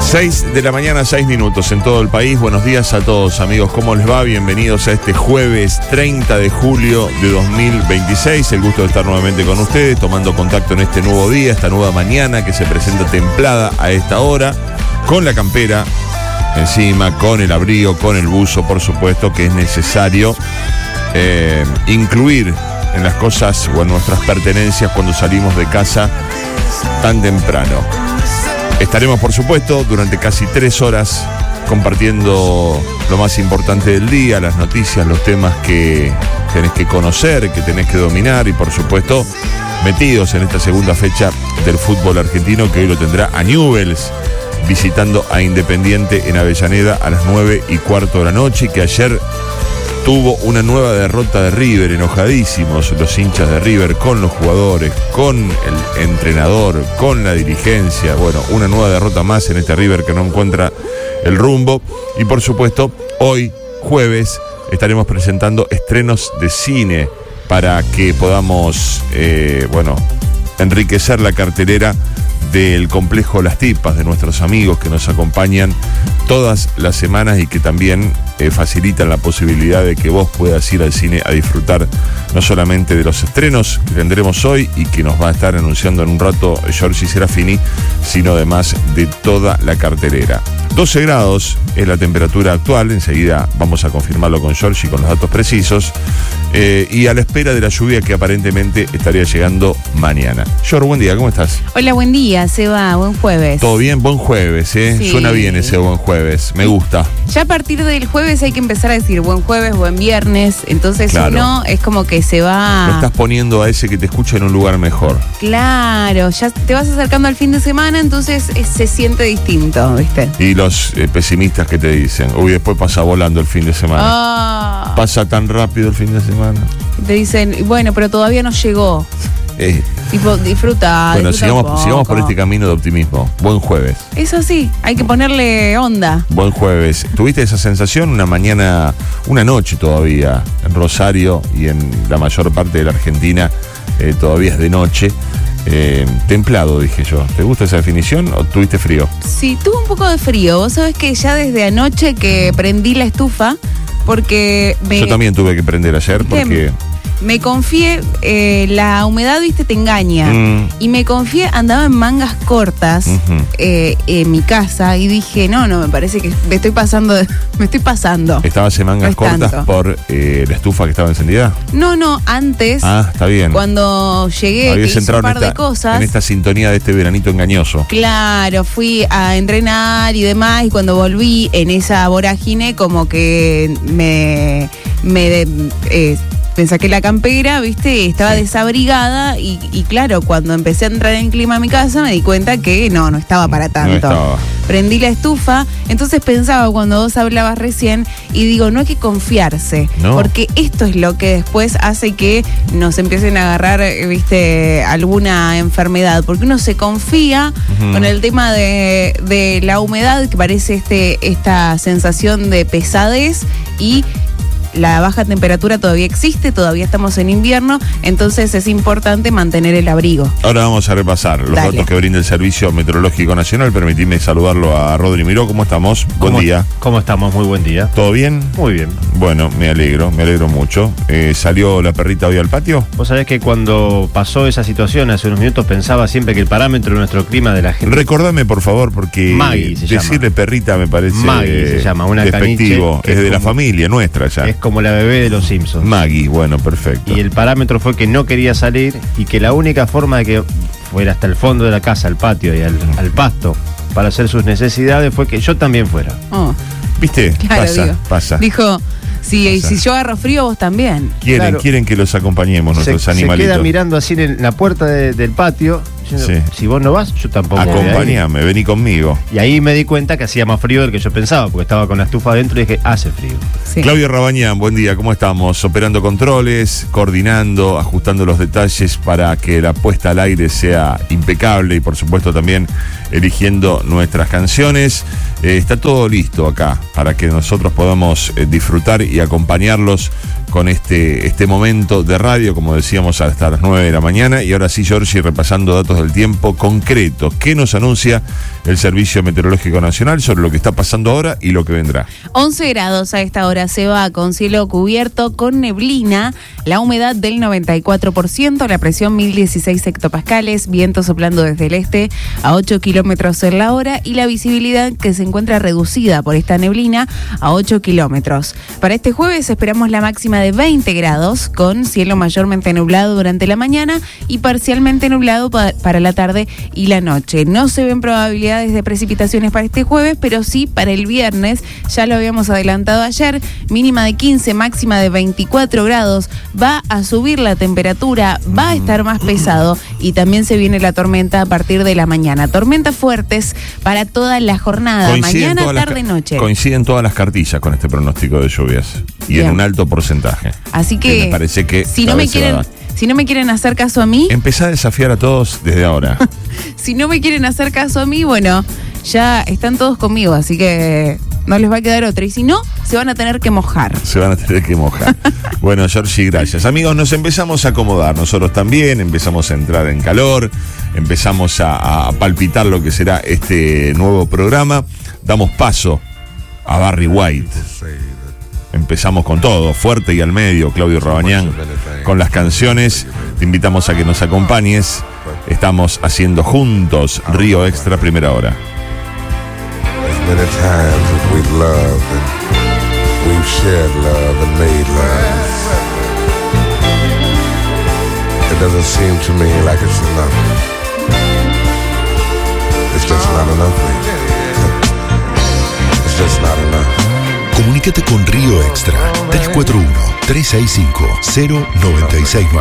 6 de la mañana, 6 minutos en todo el país. Buenos días a todos, amigos. ¿Cómo les va? Bienvenidos a este jueves 30 de julio de 2026. El gusto de estar nuevamente con ustedes, tomando contacto en este nuevo día, esta nueva mañana que se presenta templada a esta hora, con la campera encima, con el abrigo, con el buzo, por supuesto, que es necesario incluir en las cosas o en nuestras pertenencias cuando salimos de casa tan temprano. Estaremos, por supuesto, durante casi 3 horas compartiendo lo más importante del día, las noticias, los temas que tenés que conocer, que tenés que dominar y, por supuesto, metidos en esta segunda fecha del fútbol argentino, que hoy lo tendrá a Newell's visitando a Independiente en Avellaneda a las 9:15 de la noche, y que ayer tuvo una nueva derrota de River, enojadísimos los hinchas de River con los jugadores, con el entrenador, con la dirigencia. Bueno, una nueva derrota más en este River que no encuentra el rumbo. Y por supuesto, hoy, jueves, estaremos presentando estrenos de cine para que podamos, enriquecer la cartelera del complejo Las Tipas, de nuestros amigos que nos acompañan todas las semanas y que también facilitan la posibilidad de que vos puedas ir al cine a disfrutar no solamente de los estrenos que tendremos hoy y que nos va a estar anunciando en un rato Giorgi Serafini, sino además de toda la cartelera. 12 grados es la temperatura actual, enseguida vamos a confirmarlo con Giorgi con los datos precisos, y a la espera de la lluvia que aparentemente estaría llegando mañana. Gior, buen día, ¿cómo estás? Hola, buen día, Seba, buen jueves. Todo bien, buen jueves, Sí. Suena bien ese buen jueves, me gusta. Ya a partir del jueves hay que empezar a decir buen jueves, buen viernes, entonces Claro. uno es como que se Lo va... estás poniendo a ese que te escucha en un lugar mejor. Claro, ya te vas acercando al fin de semana, entonces se siente distinto, ¿viste? Y los pesimistas que te dicen, uy, después pasa volando el fin de semana. Pasa tan rápido el fin de semana. Te dicen, bueno, pero todavía no llegó. Tipo, disfruta. Bueno, disfruta un poco. sigamos por este camino de optimismo. Buen jueves. Eso sí, hay que ponerle onda. Buen jueves. ¿Tuviste esa sensación una mañana, una noche todavía, en Rosario y en la mayor parte de la Argentina? Todavía es de noche. Templado, dije yo. ¿Te gusta esa definición o tuviste frío? Sí, tuve un poco de frío. Vos sabés que ya desde anoche que prendí la estufa, porque Yo también tuve que prender ayer porque... Me confié, la humedad, viste, te engaña. Y me confié, andaba en mangas cortas en mi casa y dije, no, me parece que me estoy pasando. ¿Estabas en mangas cortas tanto. por la estufa que estaba encendida? No, antes. Ah, está bien. Cuando llegué, Habías hice entrado un par de cosas. en esta sintonía de este veranito engañoso. Claro, fui a entrenar y demás, y cuando volví en esa vorágine, como que me saqué la campera, viste, estaba desabrigada y claro, cuando empecé a entrar en clima a mi casa me di cuenta que no estaba para tanto. No estaba. Prendí la estufa, entonces pensaba cuando vos hablabas recién y digo, no hay que confiarse, No. porque esto es lo que después hace que nos empiecen a agarrar, viste, alguna enfermedad, porque uno se confía con el tema de la humedad, que parece esta sensación de pesadez, y la baja temperatura todavía existe, todavía estamos en invierno, entonces es importante mantener el abrigo. Ahora vamos a repasar los Dale. datos que brinda el Servicio Meteorológico Nacional. Permitidme saludarlo a Rodri Miró. ¿Cómo estamos? Buen día. ¿Cómo estamos? Muy buen día. ¿Todo bien? Muy bien. Bueno, me alegro mucho. ¿Salió la perrita hoy al patio? Vos sabés que cuando pasó esa situación hace unos minutos pensaba siempre que el parámetro de nuestro clima de la gente... Recordame, por favor, porque Maggie se decirle llama. perrita me parece Maggie se llama, una despectivo. caniche Es que de la como- familia nuestra ya. Es como la bebé de los Simpsons. Maggie, bueno, perfecto. Y el parámetro fue que no quería salir y que la única forma de que fuera hasta el fondo de la casa, al patio y al pasto para hacer sus necesidades fue que yo también fuera. Oh, ¿Viste? claro, Pasa. Dijo, si Pasa. yo agarro frío, vos también. Claro. Quieren que los acompañemos nuestros Se animalitos. queda mirando así en la puerta del patio, diciendo, Sí. si vos no vas, yo tampoco voy a ir. Acompáñame, vení conmigo. Y ahí me di cuenta que hacía más frío del que yo pensaba, porque estaba con la estufa adentro y dije, hace frío. Sí. Claudio Rabañán, buen día, ¿cómo estamos? Operando controles, coordinando, ajustando los detalles para que la puesta al aire sea impecable y por supuesto también eligiendo nuestras canciones. Está todo listo acá para que nosotros podamos disfrutar y acompañarlos con este momento de radio, como decíamos, hasta las 9 de la mañana. Y ahora sí, Giorgi, repasando datos del tiempo concretos. ¿Qué nos anuncia el Servicio Meteorológico Nacional sobre lo que está pasando ahora y lo que vendrá? 11 grados a esta hora, se va con cielo cubierto, con neblina, la humedad del 94%, la presión 1016 hectopascales, viento soplando desde el este a 8 kilómetros en la hora y la visibilidad que se encuentra reducida por esta neblina a 8 kilómetros. Para este jueves esperamos la máxima de 20 grados, con cielo mayormente nublado durante la mañana y parcialmente nublado para la tarde y la noche. No se ven probabilidades de precipitaciones para este jueves, pero sí para el viernes, ya lo habíamos adelantado ayer, mínima de 15, máxima de 24 grados, va a subir la temperatura, va a estar más pesado y también se viene la tormenta a partir de la mañana. Tormentas fuertes para toda la jornada, mañana, tarde, noche. Coinciden todas las cartillas con este pronóstico de lluvias y Bien. en un alto porcentaje. Así que me parece que si no me quieren hacer caso a mí, empezá a desafiar a todos desde ahora. si no me quieren hacer caso a mí, bueno, ya están todos conmigo, así que no les va a quedar otra. Y si no, se van a tener que mojar. Se van a tener que mojar. Bueno, Giorgi, gracias. Amigos, nos empezamos a acomodar. Nosotros también empezamos a entrar en calor, empezamos a palpitar lo que será este nuevo programa. Damos paso a Barry White. Empezamos con todo, fuerte y al medio, Claudio Rabañán, con las canciones. Te invitamos a que nos acompañes. Estamos haciendo juntos Río Extra, primera hora. Many times that we've loved and we've shared love and made love. It doesn't seem to me like it's enough. It's just not enough, baby. It's just not enough. Comunícate con Río Extra 341-365-0969.